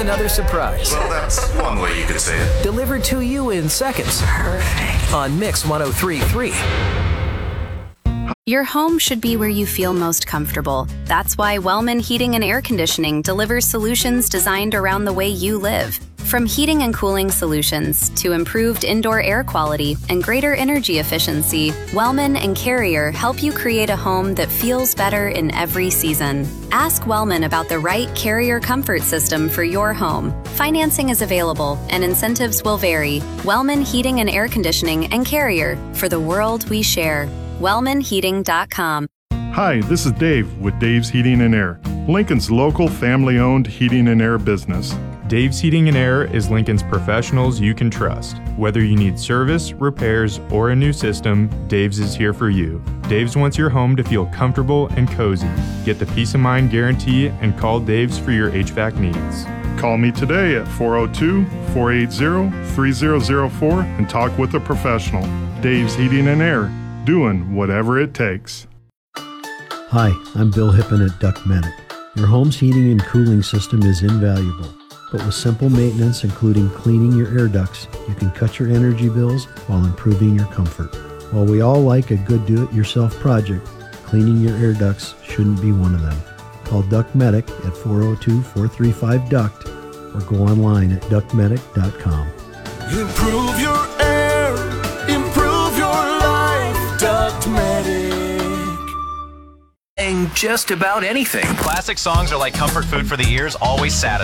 another surprise. Well, that's one way you could say it. Delivered to you in seconds. Perfect. On Mix 103.3. Your home should be where you feel most comfortable. That's why Wellman Heating and Air Conditioning delivers solutions designed around the way you live. From heating and cooling solutions to improved indoor air quality and greater energy efficiency, Wellman and Carrier help you create a home that feels better in every season. Ask Wellman about the right Carrier comfort system for your home. Financing is available and incentives will vary. Wellman Heating and Air Conditioning and Carrier, for the world we share. WellmanHeating.com. Hi, this is Dave with Dave's Heating and Air, Lincoln's local family-owned heating and air business. Dave's Heating and Air is Lincoln's professionals you can trust. Whether you need service, repairs, or a new system, Dave's is here for you. Dave's wants your home to feel comfortable and cozy. Get the peace of mind guarantee and call Dave's for your HVAC needs. Call me today at 402-480-3004 and talk with a professional. Dave's Heating and Air, doing whatever it takes. Hi, I'm Bill Hippen at Duct Medic. Your home's heating and cooling system is invaluable, but with simple maintenance, including cleaning your air ducts, you can cut your energy bills while improving your comfort. While we all like a good do-it-yourself project, cleaning your air ducts shouldn't be one of them. Call Duct Medic at 402-435-DUCT or go online at ductmedic.com. Improve your air, improve your life, Duct Medic. And just about anything. Classic songs are like comfort food for the ears, always satisfying.